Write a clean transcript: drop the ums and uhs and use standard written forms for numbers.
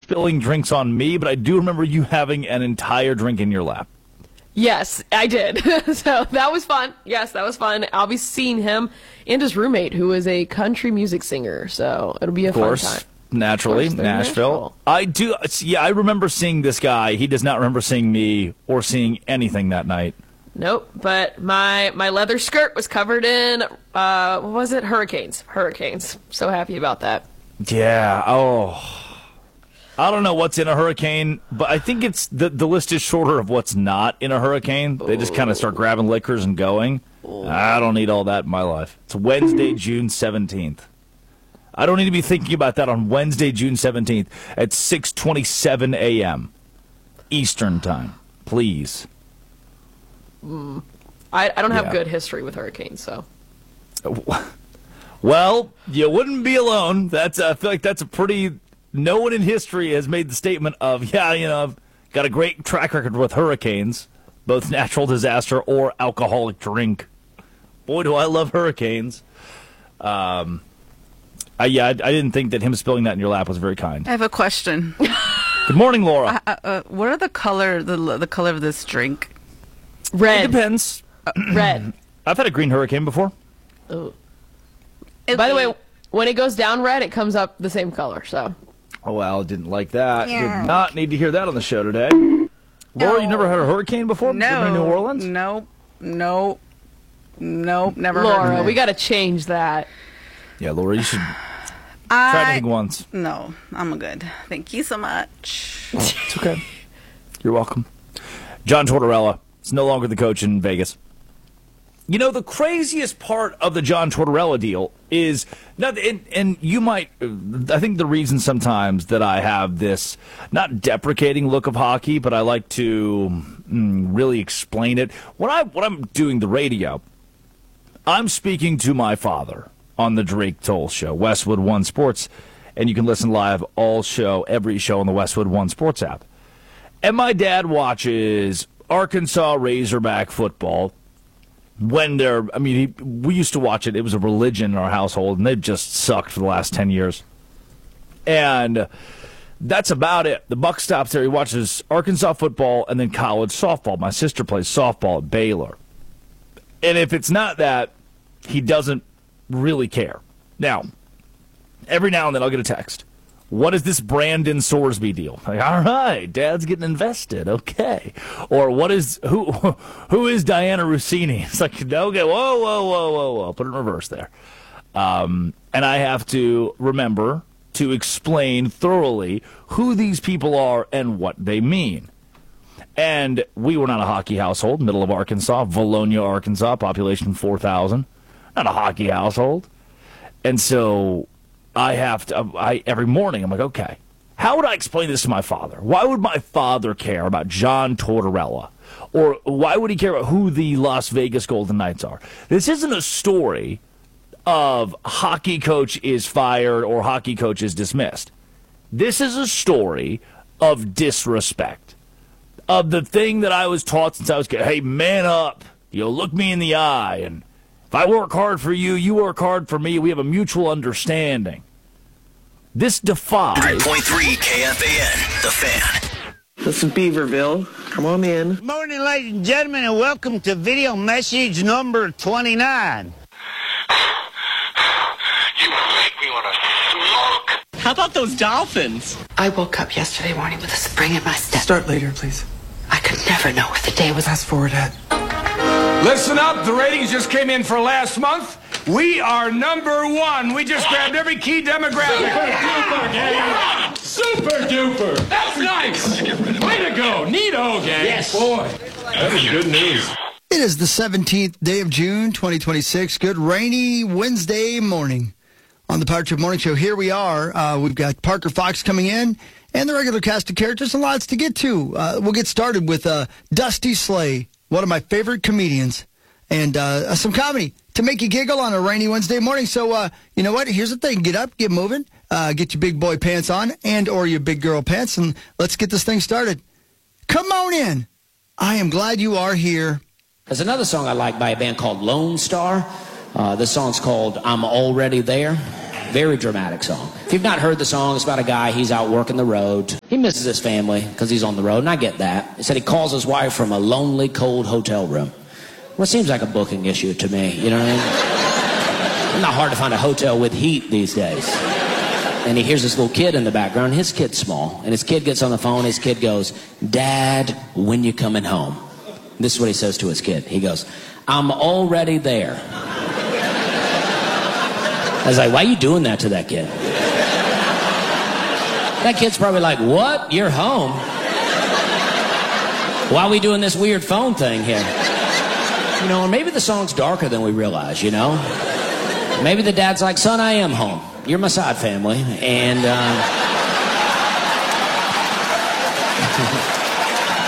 spilling drinks on me, but I do remember you having an entire drink in your lap. Yes, I did. So that was fun. Yes, that was fun. I'll be seeing him and his roommate, who is a country music singer. So it'll be a fun time. Naturally, of course, Nashville. I do. Yeah, I remember seeing this guy. He does not remember seeing me or seeing anything that night. Nope, but my leather skirt was covered in, what was it? Hurricanes. So happy about that. Yeah, I don't know what's in a hurricane, but I think it's the list is shorter of what's not in a hurricane. They just kind of start grabbing liquors and going. I don't need all that in my life. It's Wednesday, June 17th. I don't need to be thinking about that on Wednesday, June 17th at 6:27 a.m. Eastern Time. Please. I don't have good history with hurricanes, so. Well, you wouldn't be alone. I feel like that's a pretty... No one in history has made the statement of, I've got a great track record with hurricanes, both natural disaster or alcoholic drink. Boy, do I love hurricanes. I didn't think that him spilling that in your lap was very kind. I have a question. Good morning, Laura. What are the color of this drink? Red. It depends. Red. I've had a green hurricane before. Ooh. By the way, when it goes down red, it comes up the same color, so. Oh, well, didn't like that. Yeah. Did not need to hear that on the show today. Laura, you never had a hurricane before? No. In New Orleans? Nope, never Laura, heard of it. we got to change that. Yeah, Laura, you should try anything once. No, I'm good. Thank you so much. It's okay. You're welcome. John Tortorella is no longer the coach in Vegas. You know, the craziest part of the John Tortorella deal is, and you might, I think the reason sometimes that I have this not deprecating look of hockey, but I like to really explain it. When I'm doing the radio, I'm speaking to my father on the Drake Toll Show, Westwood One Sports, and you can listen live every show on the Westwood One Sports app. And my dad watches Arkansas Razorback football. We used to watch it. It was a religion in our household, and they've just sucked for the last 10 years. And that's about it. The buck stops there. He watches Arkansas football and then college softball. My sister plays softball at Baylor. And if it's not that, he doesn't really care. Now, every now and then I'll get a text. What is this Brandon Sorsby deal? Like, all right, Dad's getting invested. Okay. Or who is Diana Rossini? It's like, okay, whoa. Put it in reverse there. And I have to remember to explain thoroughly who these people are and what they mean. And we were not a hockey household, middle of Arkansas, Valonia, Arkansas, population 4,000. Not a hockey household. And so every morning, I'm like, okay, how would I explain this to my father? Why would my father care about John Tortorella? Or why would he care about who the Las Vegas Golden Knights are? This isn't a story of hockey coach is fired or hockey coach is dismissed. This is a story of disrespect. Of the thing that I was taught since I was a kid. Hey, man up. You'll look me in the eye. And if I work hard for you, you work hard for me. We have a mutual understanding. This defies... 3.3 KFAN, The Fan. This is Beaverville. Come on in. Morning, ladies and gentlemen, and welcome to video message number 29. You make me want to smoke. How about those dolphins? I woke up yesterday morning with a spring in my step. Start later, please. I could never know where the day was. Fast forward ahead. Listen up, the ratings just came in for last month. We are number one. We just grabbed every key demographic. Super duper. That's nice. Way to go. Neato, gang. Yes. Boy, that is good news. It is the 17th day of June, 2026. Good rainy Wednesday morning on the Power Trip Morning Show. Here we are. We've got Parker Fox coming in and the regular cast of characters and lots to get to. We'll get started with Dusty Slay, one of my favorite comedians, and some comedy to make you giggle on a rainy Wednesday morning. So, you know what? Here's the thing. Get up, get moving, get your big boy pants on and or your big girl pants, and let's get this thing started. Come on in. I am glad you are here. There's another song I like by a band called Lone Star. The song's called I'm Already There. Very dramatic song. If you've not heard the song, it's about a guy, he's out working the road. He misses his family because he's on the road, and I get that. He said he calls his wife from a lonely, cold hotel room. Well, it seems like a booking issue to me, you know what I mean? It's not hard to find a hotel with heat these days. And he hears this little kid in the background. His kid's small, and his kid gets on the phone. His kid goes, "Dad, when you coming home?" This is what he says to his kid. He goes, "I'm already there." I was like, why are you doing that to that kid? That kid's probably like, what? You're home? Why are we doing this weird phone thing here? You know, or maybe the song's darker than we realize, you know? Maybe the dad's like, son, I am home. You're my side family. And